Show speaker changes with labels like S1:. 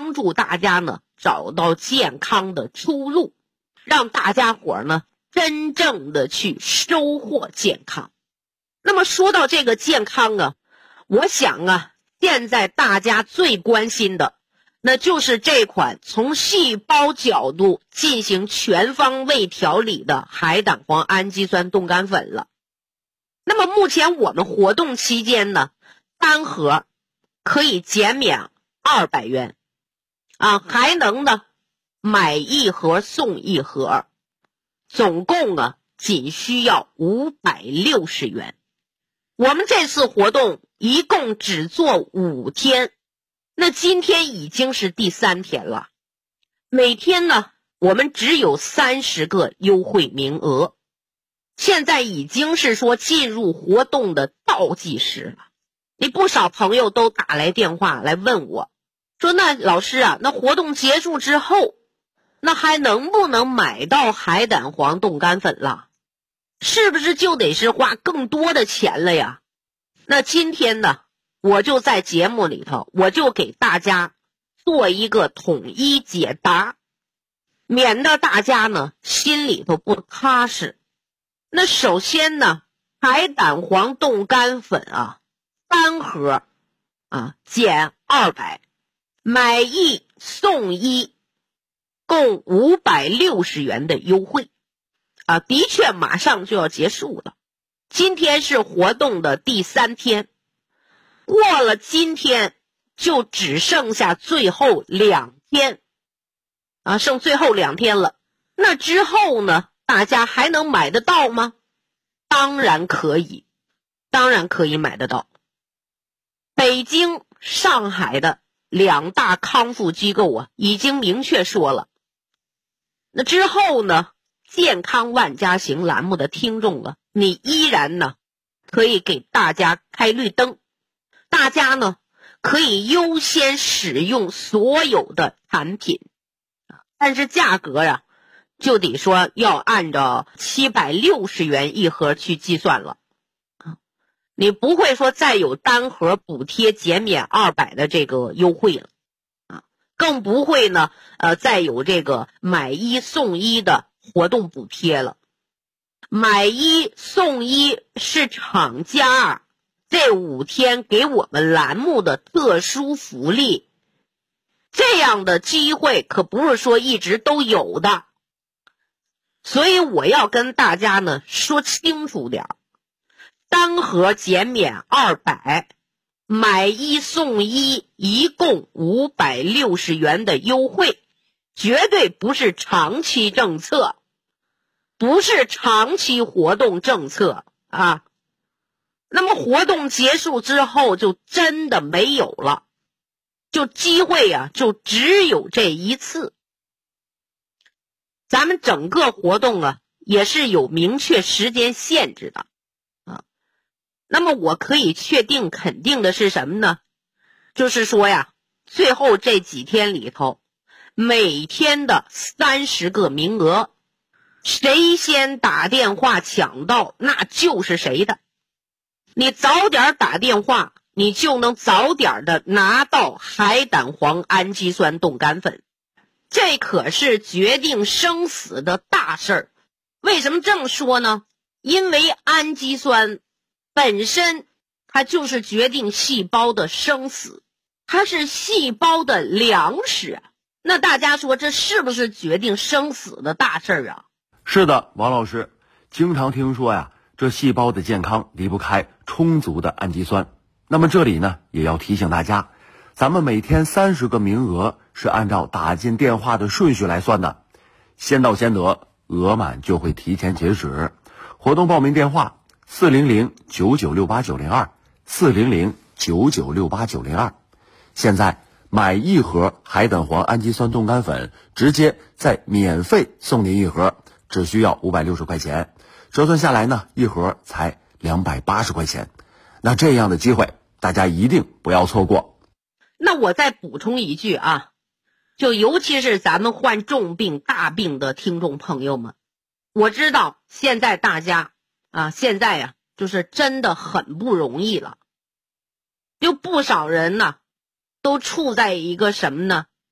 S1: 帮助大家呢找到健康的出路，让大家伙呢真正的去收获健康。那么说到这个健康啊，我想啊，现在大家最关心的那就是这款从细胞角度进行全方位调理的海胆黄氨基酸冻干粉了。那么目前我们活动期间呢，单盒可以减免200元还能呢买一盒送一盒，总共啊仅需要560元。我们这次活动一共只做5天，那今天已经是第3天了。每天呢我们只有30个优惠名额，现在已经是说进入活动的倒计时了。你不少朋友都打来电话来问我，说那老师啊，那活动结束之后，那还能不能买到海胆黄冻干粉了？是不是就得是花更多的钱了呀？那今天呢，我就在节目里头，我就给大家做一个统一解答，免得大家呢心里头不踏实。那首先呢，海胆黄冻干粉啊，3盒减200，买1送1，共560元的优惠的确马上就要结束了。今天是活动的第3天，过了今天就只剩下最后2天剩最后2天了。那之后呢，大家还能买得到吗？当然可以，当然可以买得到。北京、上海的2大康复机构已经明确说了。那之后呢，健康万家行栏目的听众你依然呢可以给大家开绿灯，大家呢可以优先使用所有的产品但是价格就得说要按照760元一盒去计算了你不会说再有单盒补贴减免200的这个优惠了更不会呢再有这个买1送1的活动补贴了。买1送1是厂家这5天给我们栏目的特殊福利，这样的机会可不是说一直都有的，所以我要跟大家呢说清楚点，单盒减免200，买1送1，一共560元的优惠，绝对不是长期政策，不是长期活动政策那么活动结束之后就真的没有了，就机会就只有这一次。咱们整个活动也是有明确时间限制的那么我可以确定肯定的是什么呢？就是说最后这几天里头，每天的30个名额，谁先打电话抢到那就是谁的。你早点打电话，你就能早点的拿到海胆黄氨基酸冻干粉，这可是决定生死的大事儿。为什么这么说呢？因为氨基酸本身它就是决定细胞的生死，它是细胞的粮食那大家说这是不是决定生死的大事儿
S2: 是的，王老师，经常听说这细胞的健康离不开充足的氨基酸。那么这里呢也要提醒大家，咱们每天30个名额是按照打进电话的顺序来算的，先到先得，额满就会提前截止。活动报名电话400-9968-902 400-9968-902。现在买1盒海胆黄氨基酸冻干粉，直接再免费送您1盒，只需要560块钱，折算下来呢1盒才280块钱。那这样的机会大家一定不要错过。
S1: 那我再补充一句就尤其是咱们患重病大病的听众朋友们，我知道现在大家现在就是真的很不容易了，就不少人呢都处在一个什么呢，